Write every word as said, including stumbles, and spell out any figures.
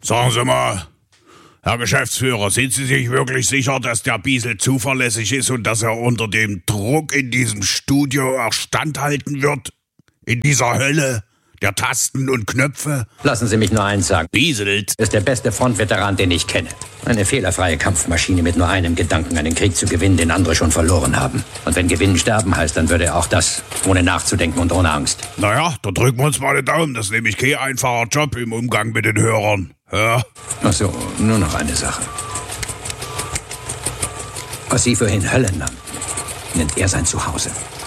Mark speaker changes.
Speaker 1: Sagen Sie mal, Herr Geschäftsführer, sind Sie sich wirklich sicher, dass der Biesel zuverlässig ist und dass er unter dem Druck in diesem Studio auch standhalten wird? In dieser Hölle der Tasten und Knöpfe?
Speaker 2: Lassen Sie mich nur eins sagen.
Speaker 1: Bieselt
Speaker 2: ist der beste Frontveteran, den ich kenne. Eine fehlerfreie Kampfmaschine mit nur einem Gedanken, einen Krieg zu gewinnen, den andere schon verloren haben. Und wenn Gewinnen sterben heißt, dann würde er auch das, ohne nachzudenken und ohne Angst.
Speaker 1: Naja, da drücken wir uns mal den Daumen. Das ist nämlich kein einfacher Job im Umgang mit den Hörern. Ja?
Speaker 2: Ach so, nur noch eine Sache. Was Sie vorhin Hölle nannten, nennt er sein Zuhause.